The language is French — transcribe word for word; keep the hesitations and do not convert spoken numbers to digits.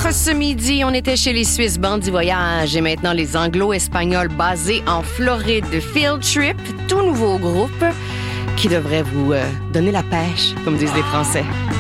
ce midi, on était chez les Suisses Bandit Voyage et maintenant les Anglo-Espagnols basés en Floride. Field Trip, tout nouveau groupe qui devrait vous euh, donner la pêche, comme disent les Français.